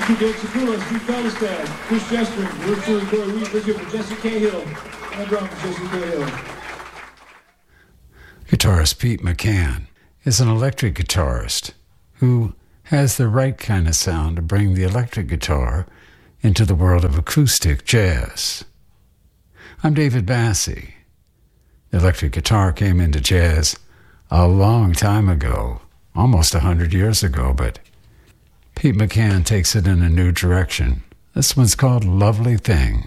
to Derek Sakula, Steve Feldestad, Chris Jester, virtually Corey Weed, for Jesse Cahill, and drums, Jesse Cahill. Guitarist Pete McCann is an electric guitarist who has the right kind of sound to bring the electric guitar into the world of acoustic jazz. I'm David Bassey. Electric guitar came into jazz a long time ago, almost 100 years ago, but Pete McCann takes it in a new direction. This one's called Lovely Thing.